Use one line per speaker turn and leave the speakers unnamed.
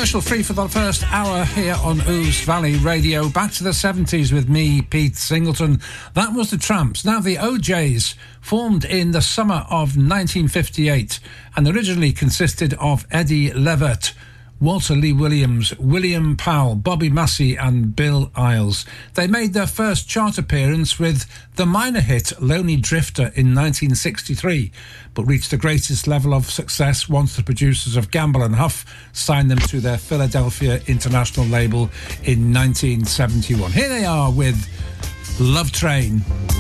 Commercial free for the first hour here on Ouse Valley Radio. Back to the 70s with me, Pete Singleton. That was the Tramps. Now, the OJs formed in the summer of 1958 and originally consisted of Eddie Levitt, Walter Lee Williams, William Powell, Bobby Massey and Bill Isles. They made their first chart appearance with the minor hit Lonely Drifter in 1963, but reached the greatest level of success once the producers of Gamble and Huff signed them to their Philadelphia international label in 1971. Here they are with Love Train.